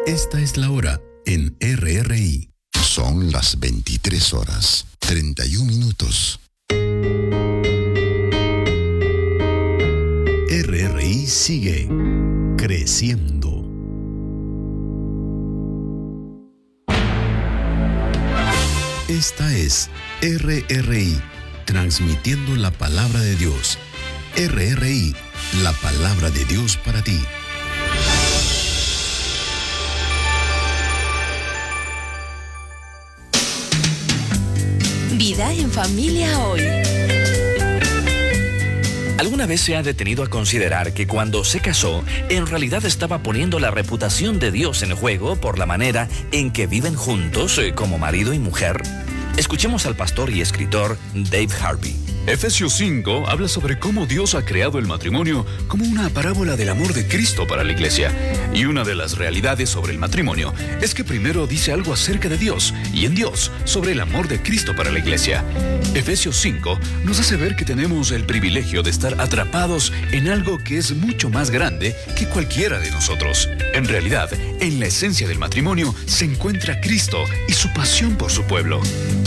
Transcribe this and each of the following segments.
Esta es la hora en RRI. Son las 23:31. RRI sigue creciendo. Esta es RRI, transmitiendo la palabra de Dios. RRI, la palabra de Dios para ti. Vida en familia hoy. ¿Alguna vez se ha detenido a considerar que cuando se casó, en realidad estaba poniendo la reputación de Dios en juego por la manera en que viven juntos como marido y mujer? Escuchemos al pastor y escritor Dave Harvey. Efesios 5 habla sobre cómo Dios ha creado el matrimonio como una parábola del amor de Cristo para la iglesia. Y una de las realidades sobre el matrimonio es que primero dice algo acerca de Dios y en Dios sobre el amor de Cristo para la iglesia. Efesios 5 nos hace ver que tenemos el privilegio de estar atrapados en algo que es mucho más grande que cualquiera de nosotros. En realidad, en la esencia del matrimonio se encuentra Cristo y su pasión por su pueblo.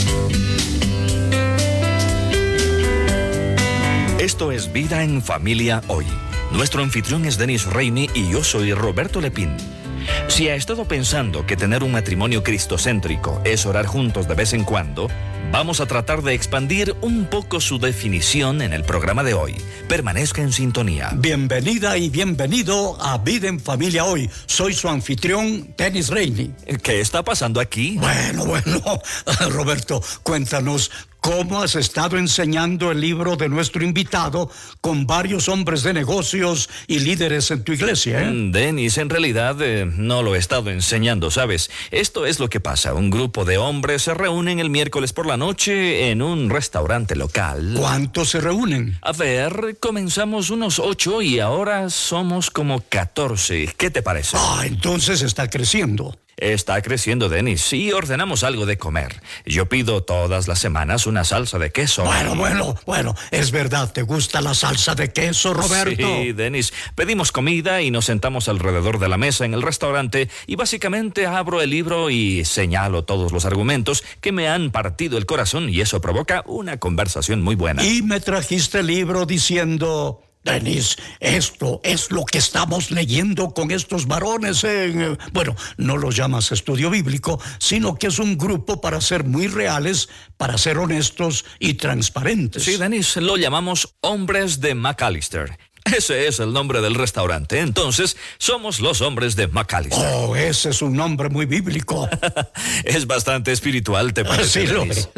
Esto es Vida en Familia Hoy. Nuestro anfitrión es Dennis Rainey y yo soy Roberto Lepín. Si ha estado pensando que tener un matrimonio cristocéntrico es orar juntos de vez en cuando, vamos a tratar de expandir un poco su definición en el programa de hoy. Permanezca en sintonía. Bienvenida y bienvenido a Vida en Familia Hoy. Soy su anfitrión, Dennis Rainey. ¿Qué está pasando aquí? Bueno, Roberto, cuéntanos. ¿Cómo has estado enseñando el libro de nuestro invitado con varios hombres de negocios y líderes en tu iglesia? Dennis, en realidad no lo he estado enseñando, ¿sabes? Esto es lo que pasa. Un grupo de hombres se reúnen el miércoles por la noche en un restaurante local. ¿Cuántos se reúnen? A ver, comenzamos unos 8 y ahora somos como 14. ¿Qué te parece? Entonces está creciendo. Está creciendo, Dennis. Y ordenamos algo de comer. Yo pido todas las semanas una salsa de queso. Bueno, ¿es verdad? ¿Te gusta la salsa de queso, Roberto? Sí, Dennis. Pedimos comida y nos sentamos alrededor de la mesa en el restaurante y básicamente abro el libro y señalo todos los argumentos que me han partido el corazón y eso provoca una conversación muy buena. Y me trajiste el libro diciendo... Dennis, esto es lo que estamos leyendo con estos varones bueno, no lo llamas estudio bíblico, sino que es un grupo para ser muy reales, para ser honestos y transparentes. Sí, Dennis, lo llamamos Hombres de McAllister. Ese es el nombre del restaurante. Entonces, somos los hombres de McAllister. Ese es un nombre muy bíblico. Es bastante espiritual, ¿te parece? Sí, lo es.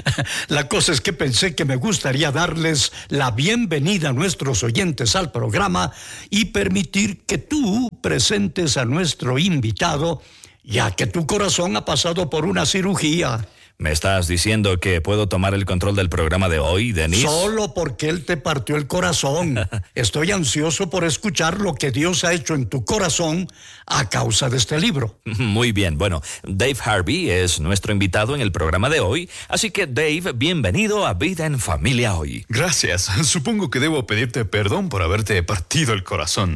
La cosa es que pensé que me gustaría darles la bienvenida a nuestros oyentes al programa y permitir que tú presentes a nuestro invitado, ya que tu corazón ha pasado por una cirugía. ¿Me estás diciendo que puedo tomar el control del programa de hoy, Dennis? Solo porque él te partió el corazón. Estoy ansioso por escuchar lo que Dios ha hecho en tu corazón a causa de este libro. Muy bien. Bueno, Dave Harvey es nuestro invitado en el programa de hoy. Así que, Dave, bienvenido a Vida en Familia Hoy. Gracias. Supongo que debo pedirte perdón por haberte partido el corazón.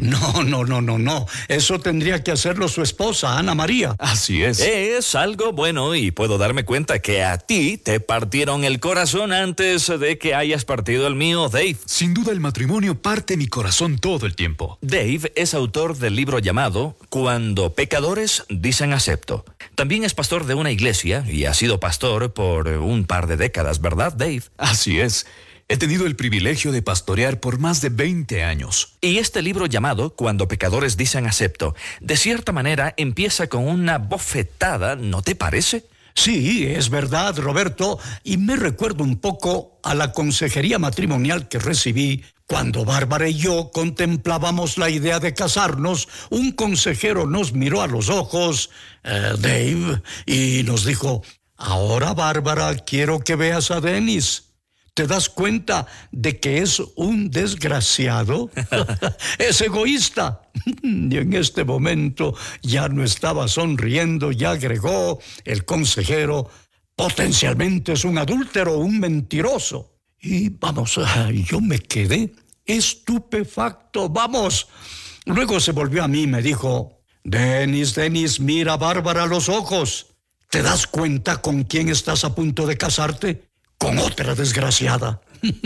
No. Eso tendría que hacerlo su esposa, Ana María. Así es. Es algo bueno y puedo darme cuenta que a ti te partieron el corazón antes de que hayas partido el mío, Dave. Sin duda el matrimonio parte mi corazón todo el tiempo. Dave es autor del libro llamado Cuando pecadores dicen acepto. También es pastor de una iglesia y ha sido pastor por un par de décadas, ¿verdad, Dave? Así es. He tenido el privilegio de pastorear por más de 20 años. Y este libro llamado Cuando pecadores dicen acepto, de cierta manera empieza con una bofetada, ¿no te parece? Sí, es verdad, Roberto, y me recuerdo un poco a la consejería matrimonial que recibí cuando Bárbara y yo contemplábamos la idea de casarnos. Un consejero nos miró a los ojos, Dave, y nos dijo, ahora, Bárbara, quiero que veas a Dennis. ¿Te das cuenta de que es un desgraciado? Es egoísta. Y en este momento ya no estaba sonriendo y agregó el consejero, potencialmente es un adúltero, un mentiroso. Y vamos, yo me quedé estupefacto, vamos. Luego se volvió a mí y me dijo, Denis, mira a Bárbara a los ojos. ¿Te das cuenta con quién estás a punto de casarte? Con otra desgraciada.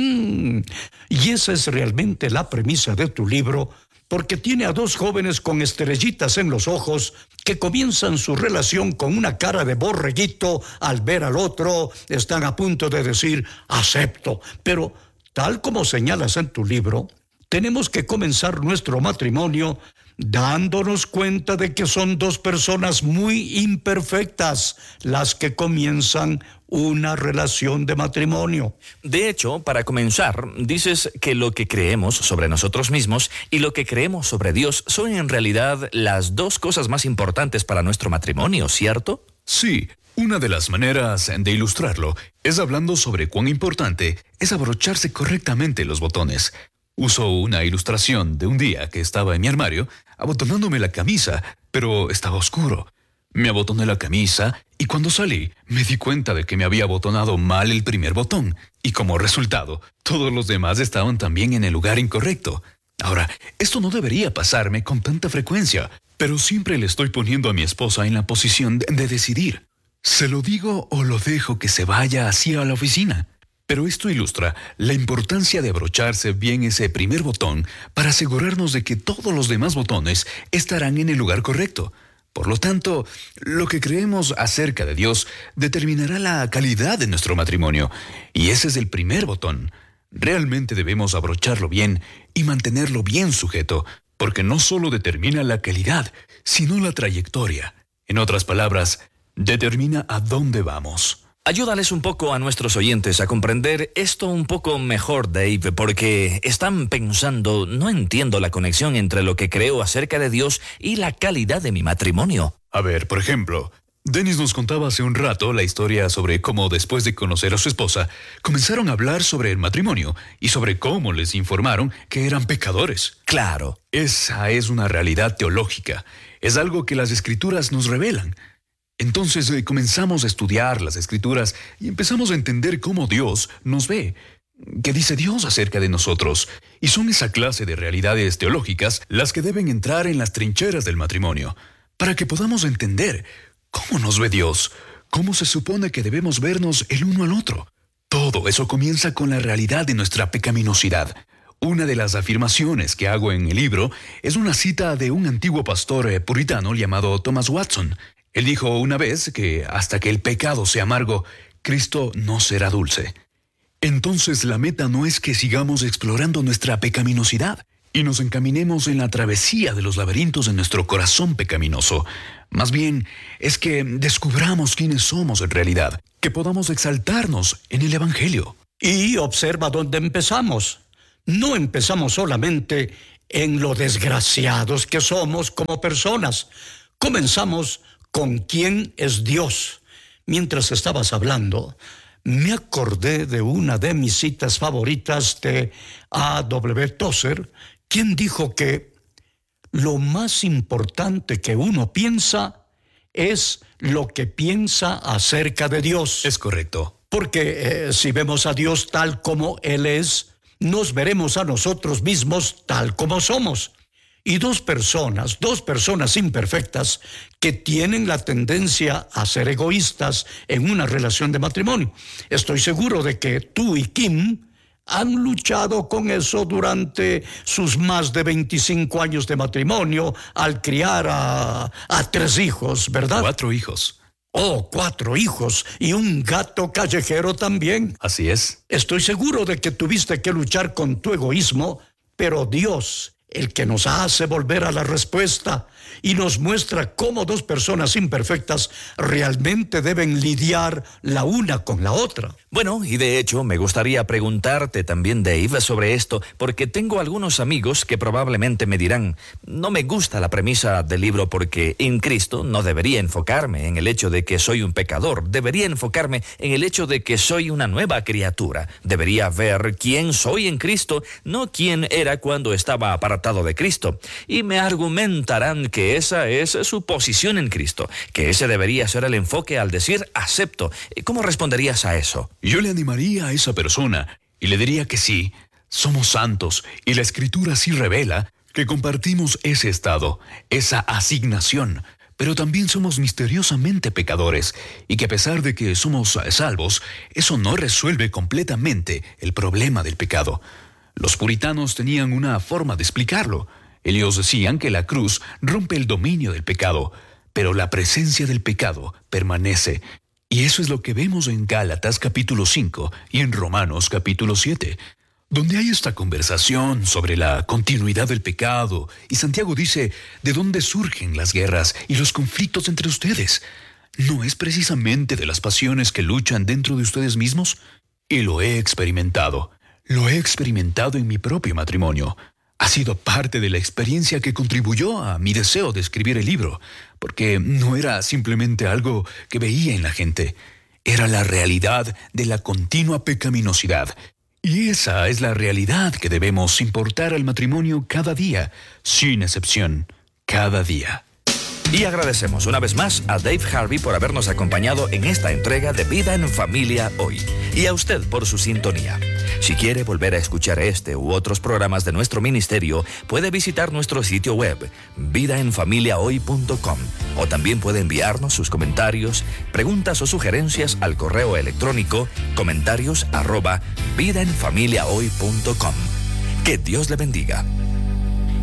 Y esa es realmente la premisa de tu libro, porque tiene a dos jóvenes con estrellitas en los ojos que comienzan su relación con una cara de borreguito. Al ver al otro, están a punto de decir, acepto. Pero, tal como señalas en tu libro, tenemos que comenzar nuestro matrimonio dándonos cuenta de que son dos personas muy imperfectas las que comienzan una relación de matrimonio. De hecho, para comenzar, dices que lo que creemos sobre nosotros mismos y lo que creemos sobre Dios son en realidad las dos cosas más importantes para nuestro matrimonio, ¿cierto? Sí, una de las maneras de ilustrarlo es hablando sobre cuán importante es abrocharse correctamente los botones. Uso una ilustración de un día que estaba en mi armario abotonándome la camisa, pero estaba oscuro. Me abotoné la camisa y cuando salí me di cuenta de que me había abotonado mal el primer botón y como resultado todos los demás estaban también en el lugar incorrecto. Ahora, esto no debería pasarme con tanta frecuencia, pero siempre le estoy poniendo a mi esposa en la posición de decidir. ¿Se lo digo o lo dejo que se vaya así a la oficina? Pero esto ilustra la importancia de abrocharse bien ese primer botón para asegurarnos de que todos los demás botones estarán en el lugar correcto. Por lo tanto, lo que creemos acerca de Dios determinará la calidad de nuestro matrimonio. Y ese es el primer botón. Realmente debemos abrocharlo bien y mantenerlo bien sujeto, porque no solo determina la calidad, sino la trayectoria. En otras palabras, determina a dónde vamos. Ayúdales un poco a nuestros oyentes a comprender esto un poco mejor, Dave, porque están pensando, no entiendo la conexión entre lo que creo acerca de Dios y la calidad de mi matrimonio. A ver, por ejemplo, Denis nos contaba hace un rato la historia sobre cómo después de conocer a su esposa, comenzaron a hablar sobre el matrimonio y sobre cómo les informaron que eran pecadores. Claro. Esa es una realidad teológica, es algo que las Escrituras nos revelan. Entonces comenzamos a estudiar las Escrituras y empezamos a entender cómo Dios nos ve. ¿Qué dice Dios acerca de nosotros? Y son esa clase de realidades teológicas las que deben entrar en las trincheras del matrimonio, para que podamos entender cómo nos ve Dios, cómo se supone que debemos vernos el uno al otro. Todo eso comienza con la realidad de nuestra pecaminosidad. Una de las afirmaciones que hago en el libro es una cita de un antiguo pastor puritano llamado Thomas Watson. Él dijo una vez que hasta que el pecado sea amargo, Cristo no será dulce. Entonces la meta no es que sigamos explorando nuestra pecaminosidad y nos encaminemos en la travesía de los laberintos de nuestro corazón pecaminoso. Más bien, es que descubramos quiénes somos en realidad, que podamos exaltarnos en el Evangelio. Y observa dónde empezamos. No empezamos solamente en lo desgraciados que somos como personas. Comenzamos con quién es Dios. Mientras estabas hablando, me acordé de una de mis citas favoritas de A.W. Tozer, quien dijo que lo más importante que uno piensa es lo que piensa acerca de Dios. Es correcto. Porque si vemos a Dios tal como Él es, nos veremos a nosotros mismos tal como somos. Y dos personas imperfectas que tienen la tendencia a ser egoístas en una relación de matrimonio. Estoy seguro de que tú y Kim han luchado con eso durante sus más de 25 años de matrimonio al criar a 3 hijos, ¿verdad? 4 hijos. Oh, 4 hijos y un gato callejero también. Así es. Estoy seguro de que tuviste que luchar con tu egoísmo, pero Dios, el que nos hace volver a la respuesta y nos muestra cómo dos personas imperfectas realmente deben lidiar la una con la otra. Bueno, y de hecho me gustaría preguntarte también, Dave, sobre esto, porque tengo algunos amigos que probablemente me dirán, no me gusta la premisa del libro porque en Cristo no debería enfocarme en el hecho de que soy un pecador, debería enfocarme en el hecho de que soy una nueva criatura. Debería ver quién soy en Cristo, no quién era cuando estaba apartado de Cristo. Y me argumentarán que esa es su posición en Cristo, que ese debería ser el enfoque al decir acepto. ¿Cómo responderías a eso? Yo le animaría a esa persona y le diría que sí, somos santos y la Escritura sí revela que compartimos ese estado, esa asignación, pero también somos misteriosamente pecadores y que a pesar de que somos salvos, eso no resuelve completamente el problema del pecado. Los puritanos tenían una forma de explicarlo. Ellos decían que la cruz rompe el dominio del pecado, pero la presencia del pecado permanece. Y eso es lo que vemos en Gálatas capítulo 5 y en Romanos capítulo 7, donde hay esta conversación sobre la continuidad del pecado. Y Santiago dice, ¿de dónde surgen las guerras y los conflictos entre ustedes? ¿No es precisamente de las pasiones que luchan dentro de ustedes mismos? Y lo he experimentado en mi propio matrimonio. Ha sido parte de la experiencia que contribuyó a mi deseo de escribir el libro, porque no era simplemente algo que veía en la gente, era la realidad de la continua pecaminosidad. Y esa es la realidad que debemos importar al matrimonio cada día, sin excepción, cada día. Y agradecemos una vez más a Dave Harvey por habernos acompañado en esta entrega de Vida en Familia hoy, y a usted por su sintonía. Si quiere volver a escuchar este u otros programas de nuestro ministerio, puede visitar nuestro sitio web, vidaenfamiliahoy.com, o también puede enviarnos sus comentarios, preguntas o sugerencias al correo electrónico comentarios@vidaenfamiliahoy.com. Que Dios le bendiga.